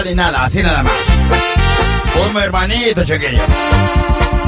ni nada, así nada más. Un hermanito, chiquillos.